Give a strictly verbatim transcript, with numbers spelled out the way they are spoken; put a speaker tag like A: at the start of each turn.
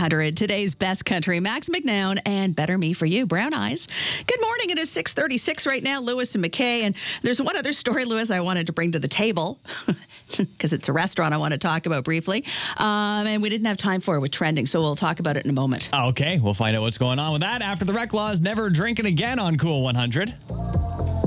A: hundred. Today's best country, Max McNown and Better Me for You, Brown Eyes. Good morning. It is six thirty-six right now, Lewis and McKay. And there's one other story, Lewis, I wanted to bring to the table because it's a restaurant I want to talk about briefly. Um, and we didn't have time for it with trending, so we'll talk about it in a moment.
B: Okay, we'll find out what's going on with that after the rec laws. Never drinking again on Cool one hundred.